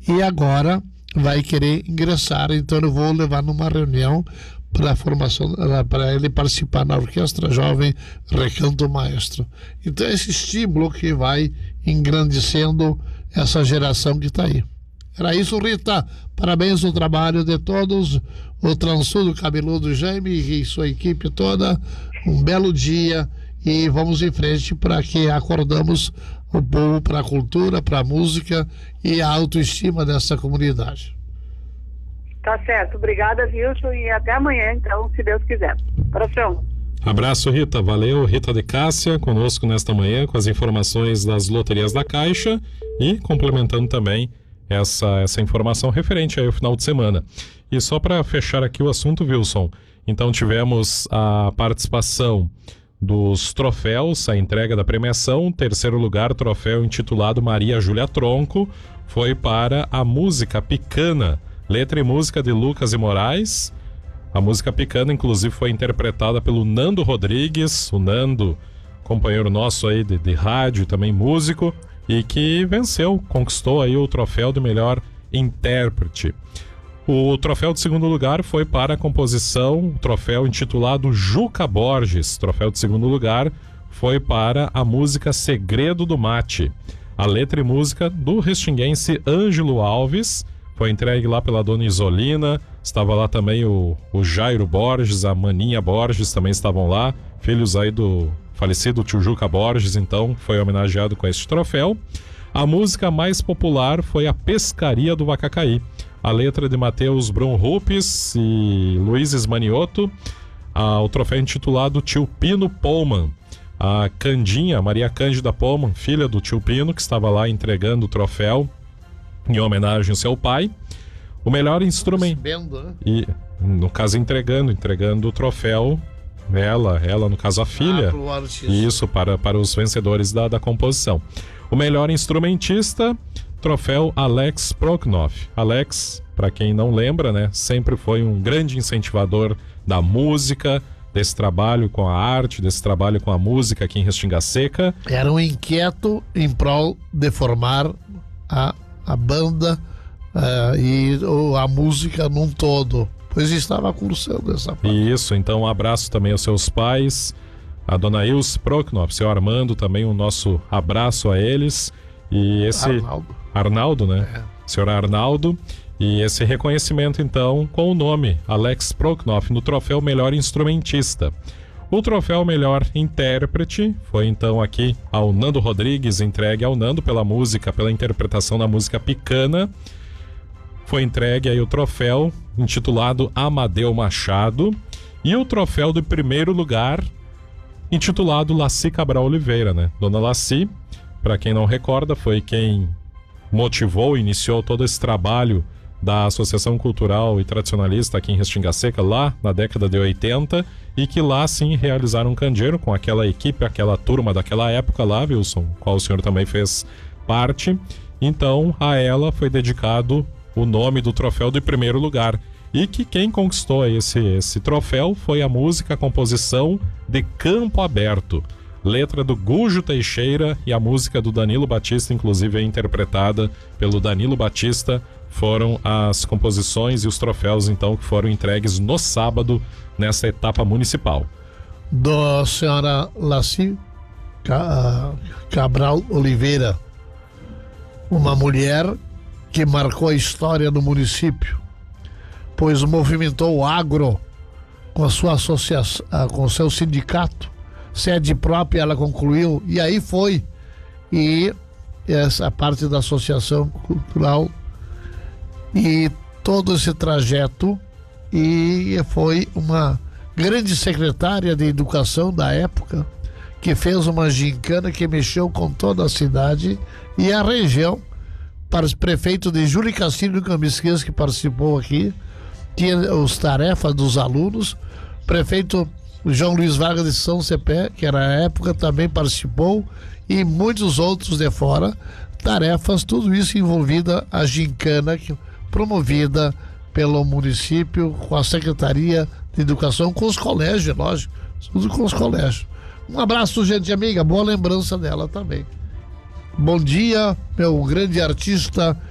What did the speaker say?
e agora vai querer ingressar, então eu vou levar numa reunião para a formação, para ele participar na Orquestra Jovem Recanto Maestro. Então esse estímulo que vai engrandecendo essa geração que está aí. Era isso, Rita. Parabéns ao trabalho de todos, o transudo cabeludo Jaime e sua equipe toda. Um belo dia e vamos em frente para que acordamos o povo para a cultura, para a música e a autoestima dessa comunidade. Tá certo. Obrigada, Wilson, e até amanhã, então, se Deus quiser. Abração. Abraço, Rita. Valeu. Rita de Cássia conosco nesta manhã com as informações das loterias da Caixa e complementando também essa informação referente aí ao final de semana. E só para fechar aqui o assunto, Wilson, então tivemos a participação dos troféus, a entrega da premiação. Terceiro lugar, troféu intitulado Maria Júlia Tronco, foi para a música Picana, letra e música de Lucas e Moraes. A música Picana, inclusive, foi interpretada pelo Nando Rodrigues, o Nando, companheiro nosso aí de rádio e também músico, e que venceu, conquistou aí o troféu de melhor intérprete. O troféu de segundo lugar foi para a composição, o troféu intitulado Juca Borges. O troféu de segundo lugar foi para a música Segredo do Mate. A letra e música do restinguense Ângelo Alves foi entregue lá pela dona Isolina. Estava lá também o Jairo Borges, a Maninha Borges também estavam lá, filhos aí do falecido tio Juca Borges, então foi homenageado com este troféu. A música mais popular foi a Pescaria do Vacacaí. A letra de Matheus Brunrupes e Luiz Maniotto. O troféu intitulado Tio Pino Pullman. A Candinha, Maria Cândida Pullman, filha do tio Pino, que estava lá entregando o troféu em homenagem ao seu pai. O melhor instrumento... E, no caso, entregando o troféu, ela, no caso, a filha. Isso, para os vencedores da composição. O melhor instrumentista, troféu Alex Proknov. Alex, para quem não lembra, né, sempre foi um grande incentivador da música, desse trabalho com a arte, desse trabalho com a música aqui em Restinga Seca. Era um inquieto em prol de formar a banda e a música num todo, pois estava cursando essa parte. Isso, então um abraço também aos seus pais, a dona Ilse Proknov, seu Armando, também um nosso abraço a eles. E esse Arnaldo, né? Senhor Arnaldo. E esse reconhecimento, então, com o nome Alex Proknov no troféu Melhor Instrumentista. O troféu Melhor Intérprete foi, então, aqui ao Nando Rodrigues, entregue ao Nando pela música, pela interpretação da música Picana. Foi entregue aí o troféu intitulado Amadeu Machado. E o troféu de primeiro lugar, intitulado Laci Cabral Oliveira, né? Dona Laci, para quem não recorda, foi quem motivou e iniciou todo esse trabalho da Associação Cultural e Tradicionalista aqui em Restinga Seca, lá na década de 80, e que lá sim realizaram um candeeiro com aquela equipe, aquela turma daquela época lá, Wilson, qual o senhor também fez parte. Então a ela foi dedicado o nome do troféu de primeiro lugar, e que quem conquistou esse troféu foi a música, a composição de Campo Aberto, letra do Gujo Teixeira, e a música do Danilo Batista, inclusive é interpretada pelo Danilo Batista. Foram as composições e os troféus, então, que foram entregues no sábado, nessa etapa municipal. Da senhora Laci Cabral Oliveira, uma mulher que marcou a história do município, pois movimentou o agro com a sua associação, com o seu sindicato, sede própria ela concluiu, e aí foi. E essa parte da Associação Cultural e todo esse trajeto, e foi uma grande secretária de educação da época, que fez uma gincana que mexeu com toda a cidade e a região. Para os prefeitos de Júlio Castilho e Camisquês, que participou aqui, tinha as tarefas dos alunos. Prefeito João Luiz Vargas de São Cepé, que era a época, também participou, e muitos outros de fora, tarefas, tudo isso envolvida a gincana promovida pelo município, com a Secretaria de Educação, com os colégios, lógico, tudo com os colégios. Um abraço, gente amiga, boa lembrança dela também. Bom dia, meu grande artista